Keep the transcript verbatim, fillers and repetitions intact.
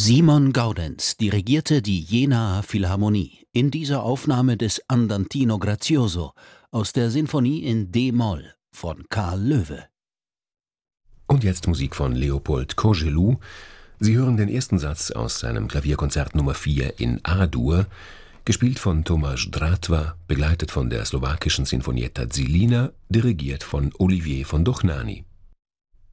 Simon Gaudenz dirigierte die Jenaer Philharmonie in dieser Aufnahme des Andantino Grazioso aus der Sinfonie in d-Moll von Karl Loewe. Und jetzt Musik von Leopold Courgeloux. Sie hören den ersten Satz aus seinem Klavierkonzert Nummer vier in A-Dur, gespielt von Tomáš Drátva, begleitet von der slowakischen Sinfonietta Žilina, dirigiert von Olivier von Dohnányi.